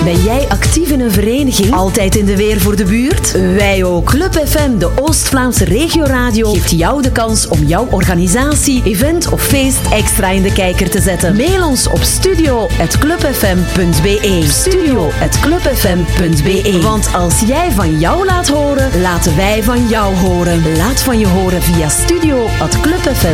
Ben jij actief in een vereniging? Altijd in de weer voor de buurt? Wij ook. Club FM, de Oost-Vlaamse regioradio, geeft jou de kans om jouw organisatie, event of feest extra in de kijker te zetten. Mail ons op studio@clubfm.be. Studio@clubfm.be. Want als jij van jou laat horen, laten wij van jou horen. Laat van je horen via studio@clubfm.be.